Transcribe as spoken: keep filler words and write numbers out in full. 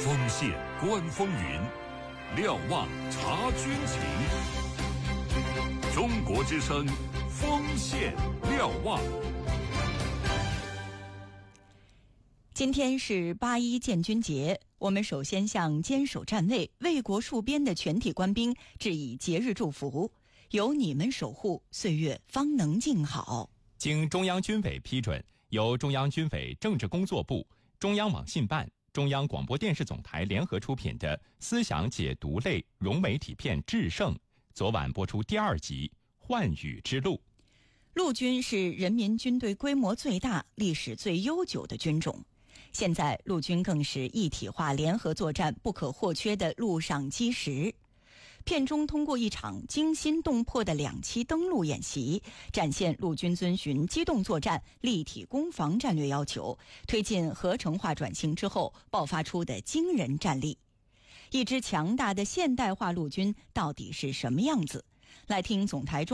锋线观风云，瞭望察军情。中国之声，锋线瞭望。 今天是八一建军节，我们首先向坚守站位、为国戍边的全体官兵致以节日祝福。有你们守护，岁月方能静好。 经中央军委批准，由中央军委政治工作部、中央网信办、中央广播电视总台联合出品的思想解读类融媒体片《制胜》，昨晚播出第二集《寰宇之路》。 陆军是人民军队规模最大、历史最悠久的军种。现在陆军更是一体化联合作战不可或缺的陆上基石。片中通过一场惊心动魄的两栖登陆演习，展现陆军遵循机动作战、立体攻防战略要求，推进合成化转型之后爆发出的惊人战力。一支强大的现代化陆军到底是什么样子？来听总台中